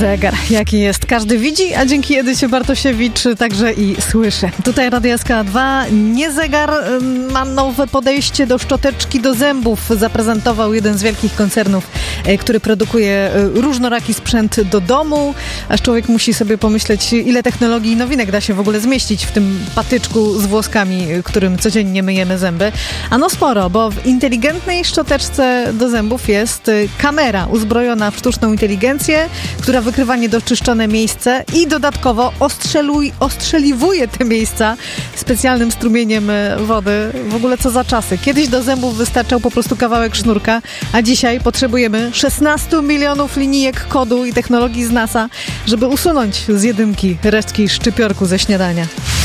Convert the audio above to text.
Zegar, jaki jest, każdy widzi, a dzięki Edycie Bartosiewicz także i słyszy. Tutaj Radio SK2. Nie zegar ma nowe podejście do szczoteczki do zębów. Zaprezentował jeden z wielkich koncernów, który produkuje różnoraki sprzęt do domu. Aż człowiek musi sobie pomyśleć, ile technologii i nowinek da się w ogóle zmieścić w tym patyczku z włoskami, którym codziennie myjemy zęby. Ano sporo, bo w inteligentnej szczoteczce do zębów jest kamera uzbrojona w sztuczną inteligencję, która wykrywa niedoczyszczone miejsce i dodatkowo ostrzeliwuje te miejsca specjalnym strumieniem wody. W ogóle co za czasy. Kiedyś do zębów wystarczał po prostu kawałek sznurka, a dzisiaj potrzebujemy 16 milionów linijek kodu i technologii z NASA, żeby usunąć z jedynki resztki szczypiorku ze śniadania.